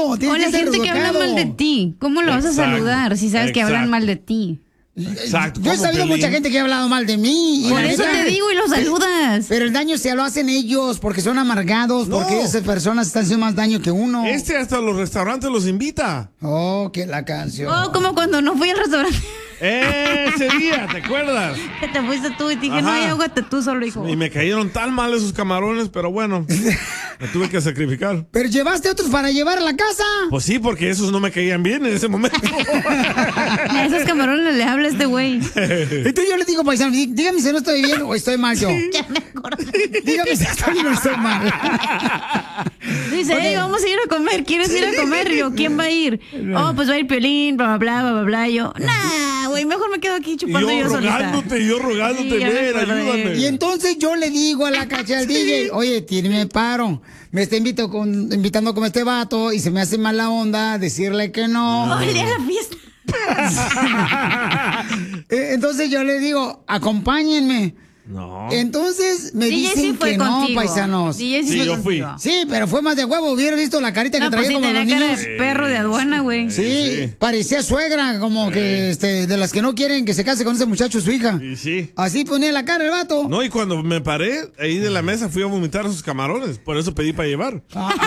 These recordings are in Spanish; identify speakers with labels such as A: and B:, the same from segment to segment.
A: educado. Tienes
B: O la
A: que ser
B: gente que habla
A: educado.
B: mal de ti. ¿Cómo lo vas a saludar si sabes que hablan mal de ti?
C: Exacto.
A: Yo he
C: ¿Cómo,
A: sabido
C: Piolín?
A: mucha gente que ha hablado mal de mí.
B: Por eso te digo y los saludas.
A: Pero el daño se lo hacen ellos porque son amargados,
C: No.
A: porque esas personas están haciendo más daño que uno.
C: Hasta los restaurantes los invita.
A: Oh, que la canción.
B: Oh, como cuando no fui al restaurante.
C: Ese día, ¿te acuerdas?
B: Que te fuiste tú y te dije, no,
C: Ajá.
B: ahógate tú solo, hijo.
C: Y me cayeron tan mal esos camarones, pero bueno, me tuve que sacrificar.
A: ¿Pero llevaste otros para llevar a la casa?
C: Pues sí, porque esos no me caían bien en ese momento.
B: A esos camarones le habla este güey.
A: Entonces yo le digo, paisano, dígame si no estoy bien o estoy mal yo.
B: Ya me acordé.
A: Dígame si estoy bien o estoy mal.
B: Dice, hey, vamos a ir a comer, ¿quieres ir a comer? Y yo, ¿quién va a ir? Oh, pues va a ir Piolín, bla, bla, bla, bla, bla. Y yo, nah, güey, mejor me quedo aquí
C: Y
B: chupando yo solita.
C: yo rogándote,
B: Sí, ya me
C: ven,
B: acordé.
C: ayúdame.
A: Y entonces yo le digo a la cacha al DJ, oye, tíreme paro. Me está invitando a comer este vato y se me hace mala onda decirle que no.
B: Oh, el día de la fiesta.
A: Entonces yo le digo, acompáñenme.
C: No.
A: Entonces me
B: DJ
A: dicen
B: sí fue
A: que no,
B: contigo.
A: paisanos.
B: DJ
C: Sí,
B: fue
C: yo fui.
B: contigo.
A: Sí, pero fue más de huevo. Hubiera visto la carita que
B: No, pues
A: traía
B: sí,
A: como los
B: tenía cara
A: niños.
B: de perro de aduana, güey.
A: Sí, parecía suegra, como que de las que no quieren que se case con ese muchacho su hija.
C: Y sí.
A: Así ponía la cara el vato.
C: No, y cuando me paré ahí de la mesa fui a vomitar sus camarones. Por eso pedí para llevar.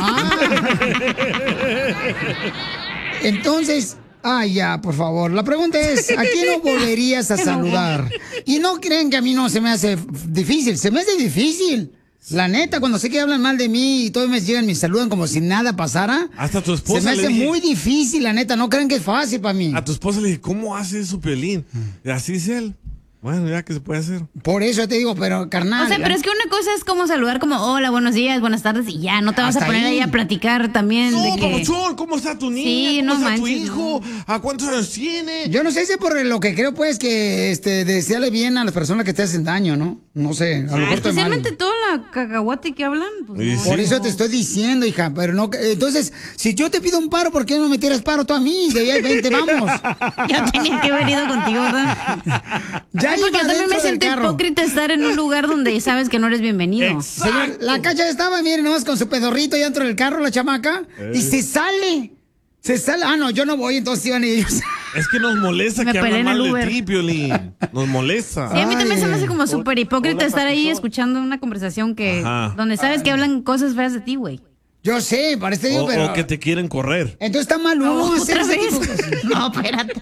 A: Entonces, ya, por favor. La pregunta es, ¿a quién no volverías a saludar? Y no creen que a mí no se me hace difícil, se me hace difícil. La neta, cuando sé que hablan mal de mí y todos me llegan y me saludan como si nada pasara,
C: Hasta tu esposa
A: se me
C: le
A: hace
C: dije-
A: muy difícil, la neta. No creen que es fácil para mí.
C: A tu esposa le dije, ¿cómo hace eso, Piolín? Y así es él. Bueno, ya que se puede hacer.
A: Por eso te digo, pero carnal.
B: O sea, pero es que una cosa es como saludar como, hola, buenos días, buenas tardes, y ya, no te vas a
A: Hasta
B: poner
A: ahí.
B: ahí a platicar también
C: No,
B: de que...
C: papuchón, ¿cómo está tu niña?
B: Sí,
C: ¿Cómo
B: no
C: está tu
B: manches,
C: hijo? ¿A cuántos años tiene?
A: Yo no sé si por lo que creo, pues, que desearle bien a las personas que te hacen daño, ¿no? No sé, a lo mejor estoy mal.
B: Especialmente toda la cacahuate que hablan. Pues,
C: Sí,
B: no.
C: sí.
A: Por eso te estoy diciendo, hija, pero no. Entonces, si yo te pido un paro, ¿por qué no me tiras paro tú a mí? De ahí al 20, vamos.
B: Ya tenía que haber ido contigo, ¿verdad?
A: Ya
B: Ay, porque
A: iba
B: yo también
A: dentro
B: me
A: del
B: siento
A: carro.
B: hipócrita estar en un lugar donde sabes que no eres bienvenido.
A: Señor, la cacha estaba, miren, nomás con su pedorrito ya dentro del carro, la chamaca, y se sale. Se sale. Ah, no, yo no voy, entonces iban ellos.
C: Es que nos molesta
B: Me
C: que
B: peleé
C: hablan
B: en el
C: mal de
B: Uber.
C: ti, Piolín. Nos molesta.
B: Sí, a mí también se me hace como
D: Hola,
B: súper hipócrita estar ahí
D: papuchón.
B: escuchando una conversación que
C: Ajá.
B: donde sabes que hablan cosas feas de ti, güey.
A: Yo sé, parece yo, pero.
C: O que te quieren correr.
A: Entonces está mal uno hacer
B: ¿Otra
A: ese tipo de
B: vez?
A: cosas.
B: No, espérate.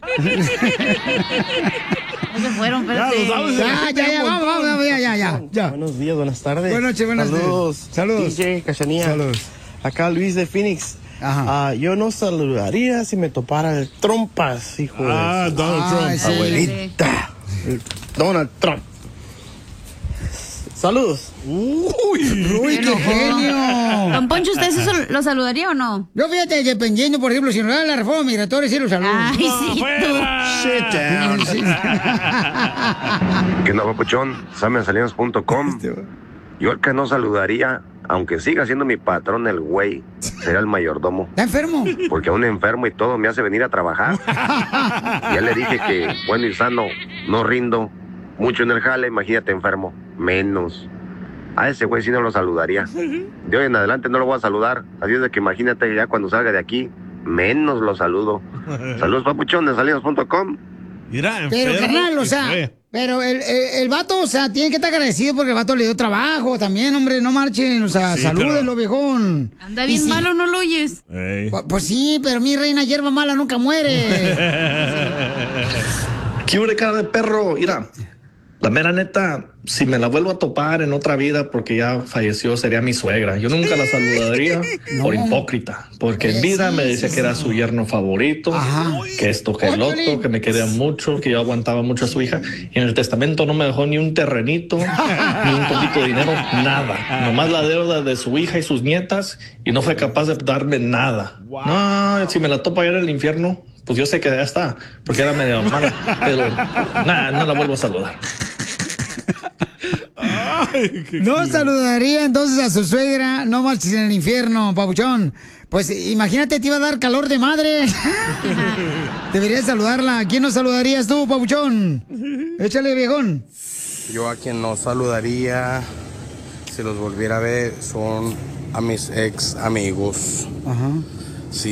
B: No se fueron, espérate.
C: Ya, lo sabes.
A: Ya, vamos, ya.
D: Buenos días, buenas tardes.
A: Buenas noches, buenas
D: Saludos.
A: noches. Saludos.
D: DJ, Cachanía.
A: Saludos.
D: Acá Luis de Phoenix.
A: Ajá.
D: Yo no saludaría si me topara el Trompas, hijo
C: Ah,
D: de su
C: Donald Trump.
A: Ay, sí.
D: abuelita. El Donald Trump. Saludos.
A: Uy, qué genio.
B: Don Poncho, ¿usted eso lo saludaría o no?
A: Yo fíjate, dependiendo, por ejemplo, si nos da la reforma migratoria, sí lo saludo.
B: Ay, sí, tú.
D: Shit down.
E: ¿Qué onda, papuchón? SamianSalinas.com. Yo al que no saludaría, aunque siga siendo mi patrón el güey, será el mayordomo.
A: ¿Está enfermo?
E: Porque aún enfermo y todo me hace venir a trabajar. Ya le dije que bueno y sano, no rindo mucho en el jale, imagínate enfermo, menos. A ese güey sí no lo saludaría. De hoy en adelante no lo voy a saludar. Así es de que imagínate ya cuando salga de aquí, menos lo saludo. Saludos, papuchón, de salinas.com.
C: Mira,
A: Pero,
C: enfermo
A: carnal, o
C: y
A: sea,
C: fue.
A: pero el vato, o sea, tiene que estar agradecido porque el vato le dio trabajo también, hombre, no marchen, o sea,
C: Sí,
A: salúdenlo, viejón.
B: Anda
A: Y
B: bien
A: sí,
B: malo, no lo oyes.
C: Ey.
A: Pues sí, pero mi reina hierba mala nunca muere.
F: ¿Qué hubo de cara de perro? Mira, la mera neta, si me la vuelvo a topar en otra vida porque ya falleció, sería mi suegra. Yo nunca la saludaría por hipócrita, porque en vida me decía que era su yerno favorito,
A: Ajá.
F: que esto, que el otro, que me quería mucho, que yo aguantaba mucho a su hija. Y en el testamento no me dejó ni un terrenito, ni un poquito de dinero, nada. Nomás la deuda de su hija y sus nietas, y no fue capaz de darme nada. No, si me la topo allá en el infierno, pues yo sé que ya está, porque era medio mala, pero nada, no la vuelvo a saludar.
C: Ay, qué
A: No
C: cute.
A: saludaría entonces a su suegra, no marches en el infierno, papuchón. Pues imagínate, te iba a dar calor de madre. Deberías saludarla. ¿A quién no saludarías tú, papuchón? Échale, viejón.
G: Yo a quien no saludaría, si los volviera a ver, son a mis ex amigos.
A: Ajá.